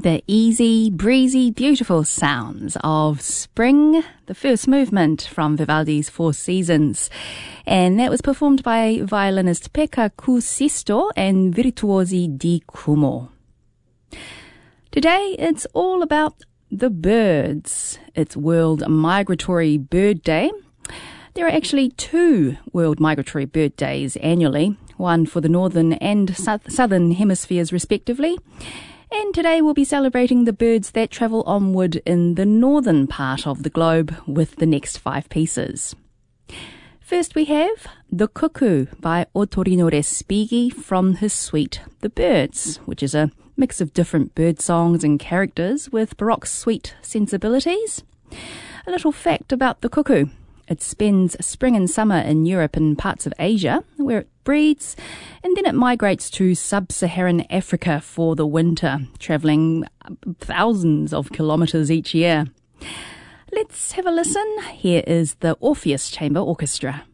The easy, breezy, beautiful sounds of Spring, the first movement from Vivaldi's Four Seasons. And that was performed by violinist Pekka Kuusisto and Virtuosi di Kumo. Today, it's all about the birds. It's World Migratory Bird Day. There are actually two World Migratory Bird Days annually, one for the northern and southern hemispheres respectively. And today we'll be celebrating the birds that travel onward in the northern part of the globe with the next 5 pieces. First we have The Cuckoo by Ottorino Respighi from his suite The Birds, which is a mix of different bird songs and characters with Baroque sweet sensibilities. A little fact about the cuckoo. It spends spring and summer in Europe and parts of Asia, where it breeds, and then it migrates to sub-Saharan Africa for the winter, travelling thousands of kilometres each year. Let's have a listen. Here is the Orpheus Chamber Orchestra.